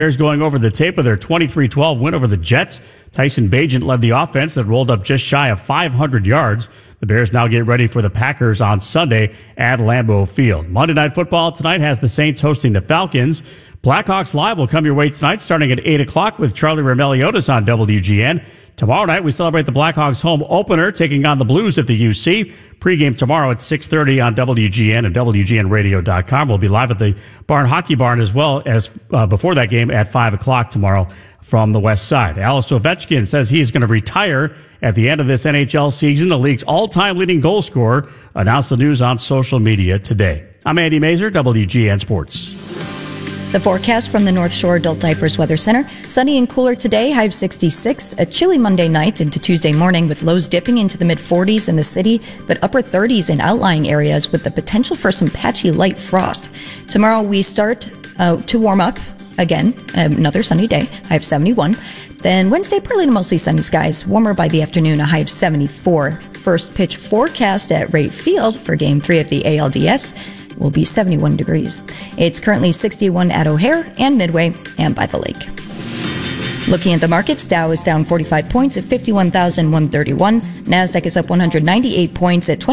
Bears going over the tape of their 23-12 win over the Jets. Tyson Bagent led the offense that rolled up just shy of 500 yards. The Bears now get ready for the Packers on Sunday at Lambeau Field. Monday Night Football tonight has the Saints hosting the Falcons. Blackhawks Live will come your way tonight starting at 8 o'clock with Charlie Roumeliotis on WGN. Tomorrow night, we celebrate the Blackhawks home opener, taking on the Blues at the UC. Pre-game tomorrow at 6:30 on WGN and WGNradio.com. We'll be live at the Barn Hockey Barn as well as before that game at 5 o'clock tomorrow from the West Side. Alex Ovechkin says he is going to retire at the end of this NHL season. The league's all-time leading goal scorer announced the news on social media today. I'm Andy Mazer, WGN Sports. The forecast from the North Shore Adult Diapers Weather Center. Sunny and cooler today, high of 66. A chilly Monday night into Tuesday morning with lows dipping into the mid-40s in the city, but upper 30s in outlying areas with the potential for some patchy light frost. Tomorrow we start to warm up again, another sunny day, high of 71. Then Wednesday, partly to mostly sunny skies, warmer by the afternoon, a high of 74. First pitch forecast at Wright Field for Game 3 of the ALDS will be 71 degrees. It's currently 61 at O'Hare and Midway and by the lake. Looking at the markets, Dow is down 45 points at 51,131. NASDAQ is up 198 points at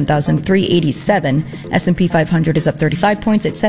27,387. S&P 500 is up 35 points at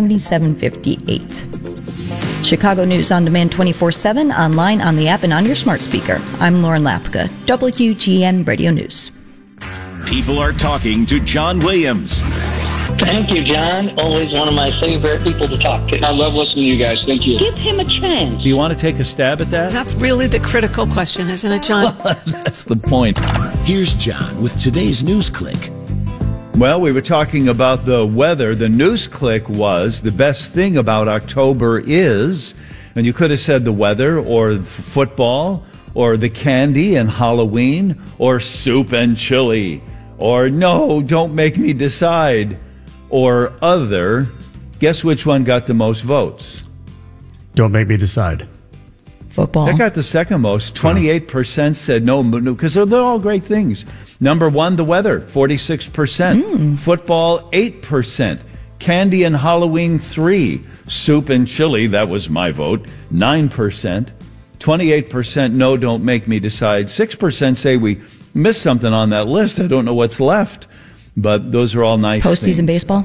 7758. Chicago News on Demand 24/7, online, on the app, and on your smart speaker. I'm Lauren Lapka, WGN Radio News. People are talking to John Williams. Thank you, John. Always one of my favorite people to talk to. I love listening to you guys. Thank you. Give him a chance. Do you want to take a stab at that? That's really the critical question, isn't it, John? That's the point. Here's John with today's News Click. Well, we were talking about the weather. The news click was the best thing about October is, and you could have said the weather or football or the candy and Halloween or soup and chili or no, don't make me decide or other. Guess which one got the most votes? Don't make me decide. Football. That got the second most. 28% said no, because they're all great things. Number one, the weather, 46%. Football, 8%. Candy and Halloween, 3%. Soup and chili, that was my vote, 9%. 28% no, don't make me decide. 6% say we missed something on that list. I don't know what's left. But those are all nice Postseason things. baseball?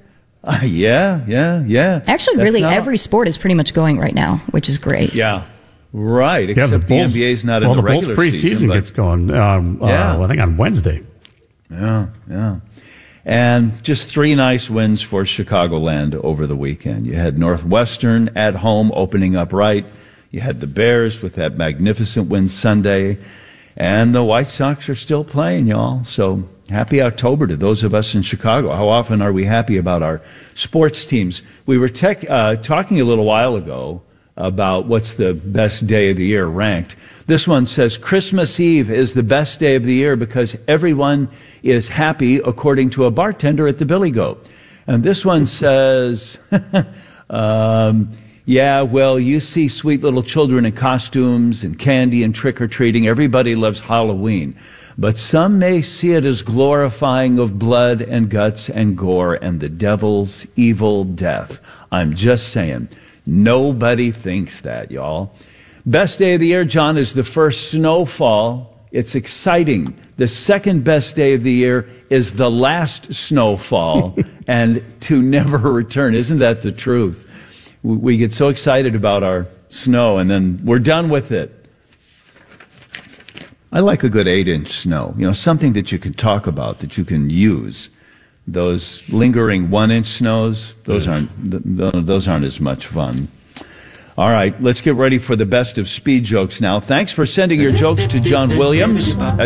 Yeah. Actually, really, every sport is pretty much going right now, which is great. Yeah. Right, except the NBA's not in the regular season. Well, the Bulls preseason gets going, I think on Wednesday. Yeah. And just 3 nice wins for Chicagoland over the weekend. You had Northwestern at home opening up right. You had the Bears with that magnificent win Sunday. And the White Sox are still playing, y'all. So happy October to those of us in Chicago. How often are we happy about our sports teams? We were talking a little while ago about what's the best day of the year ranked. This one says Christmas Eve is the best day of the year because everyone is happy, according to a bartender at the Billy Goat. And this one says, yeah, well, you see sweet little children in costumes and candy and trick-or-treating. Everybody loves Halloween. But some may see it as glorifying of blood and guts and gore and the devil's evil death. I'm just saying. Nobody thinks that, y'all. Best day of the year, John, is the first snowfall. It's exciting. The second best day of the year is the last snowfall and to never return. Isn't that the truth? We get so excited about our snow and then we're done with it. I like a good 8-inch snow. You know, something that you can talk about, that you can use. Those lingering 1-inch snows, those aren't as much fun. All right, let's get ready for the best of speed jokes now. Thanks for sending your jokes to John Williams at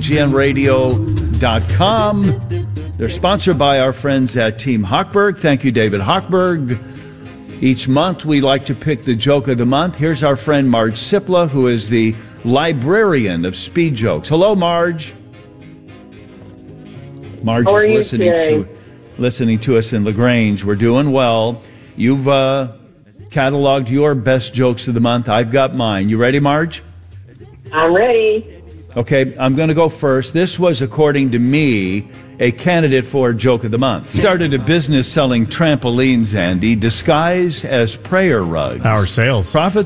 WGNradio.com. They're sponsored by our friends at Team Hochberg. Thank you, David Hochberg. Each month, we like to pick the joke of the month. Here's our friend Marge Sipla, who is the librarian of speed jokes. Hello, Marge. Marge is listening to us in LaGrange. We're doing well. You've cataloged your best jokes of the month. I've got mine. You ready, Marge? I'm ready. Okay, I'm going to go first. This was, according to me, a candidate for Joke of the Month. Started a business selling trampolines, Andy, disguised as prayer rugs. Our sales. Profits